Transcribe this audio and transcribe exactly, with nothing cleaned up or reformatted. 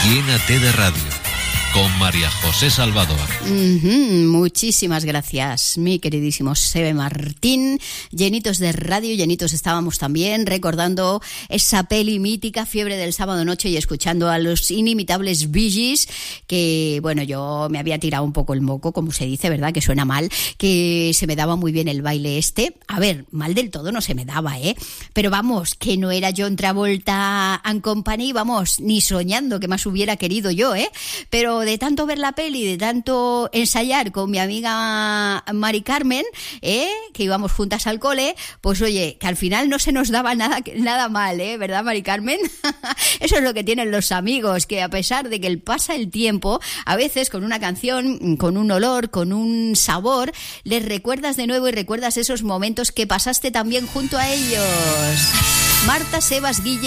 Llénate de radio con María José Salvador. Uh-huh. Muchísimas gracias, mi queridísimo Sebe Martín. Llenitos de radio, llenitos estábamos también recordando esa peli mítica, Fiebre del sábado noche, y escuchando a los inimitables Bee Gees, que bueno, yo me había tirado un poco el moco, como se dice, ¿verdad? Que suena mal, que se me daba muy bien el baile este. A ver, mal del todo no se me daba, ¿eh? Pero vamos, que no era John Travolta and Company, vamos, ni soñando que más hubiera querido yo, ¿eh? Pero de tanto ver la peli, de tanto ensayar con mi amiga Mari Carmen, ¿eh? Que íbamos juntas al cole, pues oye, que al final no se nos daba nada, nada mal, ¿eh? ¿Verdad, Mari Carmen? Eso es lo que tienen los amigos, que a pesar de que pasa el tiempo, a veces con una canción, con un olor, con un sabor, les recuerdas de nuevo y recuerdas esos momentos que pasaste también junto a ellos. Marta, Sebas, Guille,